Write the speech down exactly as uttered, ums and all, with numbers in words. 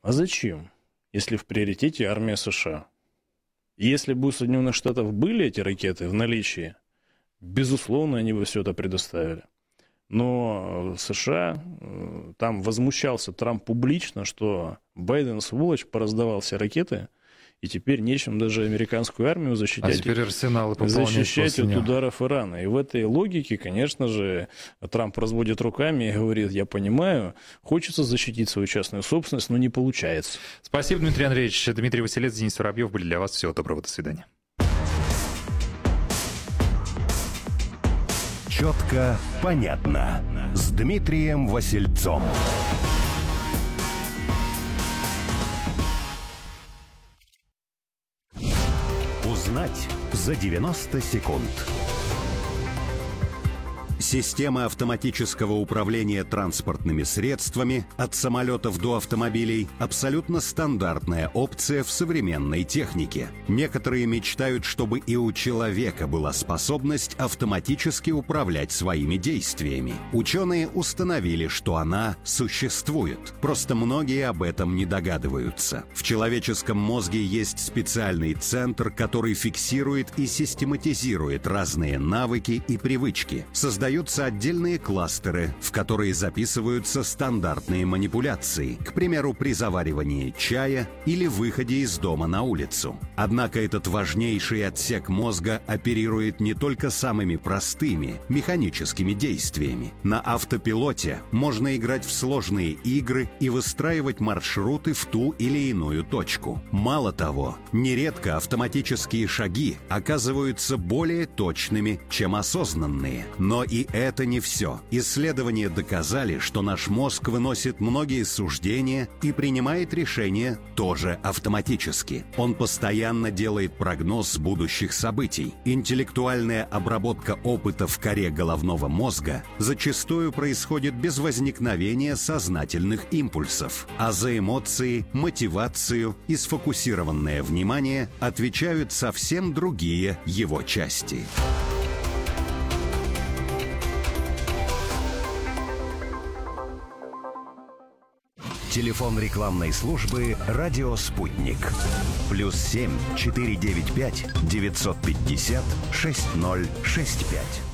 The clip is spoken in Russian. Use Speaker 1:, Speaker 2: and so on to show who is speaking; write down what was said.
Speaker 1: А зачем, если в приоритете армия США? Если бы у Соединенных Штатов были эти ракеты в наличии, безусловно, они бы все это предоставили. Но США, там возмущался Трамп публично, что Байден, сволочь, пораздавал все ракеты, и теперь нечем даже американскую армию защищать,
Speaker 2: а теперь арсеналы
Speaker 1: защищать от
Speaker 2: него.
Speaker 1: ударов Ирана. И в этой логике, конечно же, Трамп разводит руками и говорит: я понимаю, хочется защитить свою частную собственность, но не получается.
Speaker 2: Спасибо, Дмитрий Андреевич. Дмитрий Василец, Денис Воробьев были для вас. Всего доброго, до свидания.
Speaker 3: Четко, понятно. С Дмитрием Васильцом. Узнать за девяносто секунд. Система автоматического управления транспортными средствами от самолетов до автомобилей – абсолютно стандартная опция в современной технике. Некоторые мечтают, чтобы и у человека была способность автоматически управлять своими действиями. Ученые установили, что она существует. Просто многие об этом не догадываются. В человеческом мозге есть специальный центр, который фиксирует и систематизирует разные навыки и привычки. Создает Создаются отдельные кластеры, в которые записываются стандартные манипуляции, к примеру, при заваривании чая или выходе из дома на улицу. Однако этот важнейший отсек мозга оперирует не только самыми простыми механическими действиями. На автопилоте можно играть в сложные игры и выстраивать маршруты в ту или иную точку. Мало того, нередко автоматические шаги оказываются более точными, чем осознанные. Но и И это не все. Исследования доказали, что наш мозг выносит многие суждения и принимает решения тоже автоматически. Он постоянно делает прогноз будущих событий. Интеллектуальная обработка опыта в коре головного мозга зачастую происходит без возникновения сознательных импульсов. А за эмоции, мотивацию и сфокусированное внимание отвечают совсем другие его части. Телефон рекламной службы «Радио Спутник». Плюс семь четыре девять пять девятьсот пятьдесят шесть ноль шесть пять.